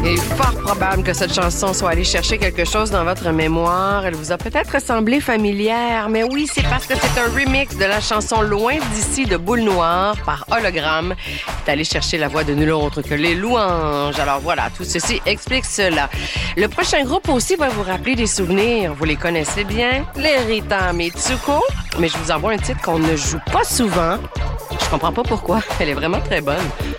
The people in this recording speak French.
Il est fort probable que cette chanson soit allée chercher quelque chose dans votre mémoire. Elle vous a peut-être semblé familière, mais oui, c'est parce que c'est un remix de la chanson Loin d'ici de Boule Noire par Hologramme qui est allé chercher la voix de nul autre que les Louanges. Alors voilà, tout ceci explique cela. Le prochain groupe aussi va vous rappeler des souvenirs. Vous les connaissez bien, les Rita Mitsuko, mais je vous envoie un titre qu'on ne joue pas souvent. Je comprends pas pourquoi. Elle est vraiment très bonne.